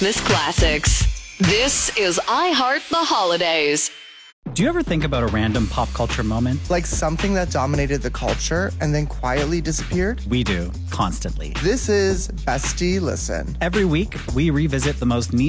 Christmas classics. This is iHeart the Holidays. Do you ever think about a random pop culture moment? Like something that dominated the culture and then quietly disappeared? We do, constantly. This is Bestie Listen. Every week, we revisit the most niche